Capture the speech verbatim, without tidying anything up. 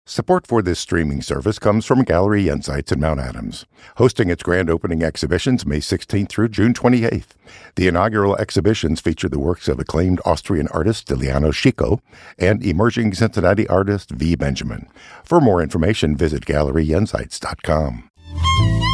Support for this streaming service comes from Gallery Insights in Mount Adams, hosting its grand opening exhibitions May sixteenth through June twenty-eighth. The inaugural exhibitions feature the works of acclaimed Austrian artist Stiliano Chico and emerging Cincinnati artist V. Benjamin. For more information, visit gallery insights dot com.